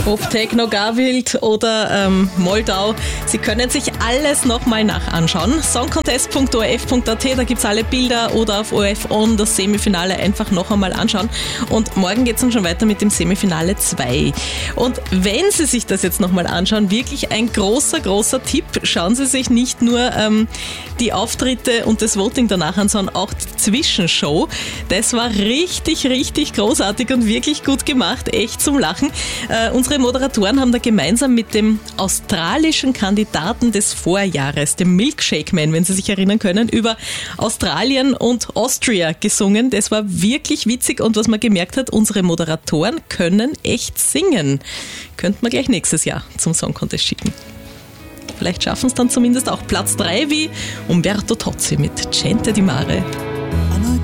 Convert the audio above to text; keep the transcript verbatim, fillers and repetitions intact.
Ob Techno Garwild oder ähm, Moldau, Sie können sich alles nochmal nachanschauen. songcontest punkt o r f punkt a t, da gibt es alle Bilder, oder auf O R F On das Semifinale einfach noch einmal anschauen. Und morgen geht es dann schon weiter mit dem Semifinale zwei. Und wenn Sie sich das jetzt nochmal anschauen, wirklich ein großer, großer Tipp, schauen Sie sich nicht nur ähm, die Auftritte und das Voting danach an, sondern auch die Zwischenshow. Das war richtig, richtig großartig und wirklich gut gemacht, echt zum Lachen. Äh, unsere Moderatoren haben da gemeinsam mit dem australischen Kandidaten des Vorjahres, dem Milkshake Man, wenn Sie sich erinnern können, über Australien und Austria gesungen. Das war wirklich witzig, und was man gemerkt hat, unsere Moderatoren können echt singen. Könnte man gleich nächstes Jahr zum Song Contest schicken. Vielleicht schaffen es dann zumindest auch Platz drei wie Umberto Tozzi mit Gente di Mare.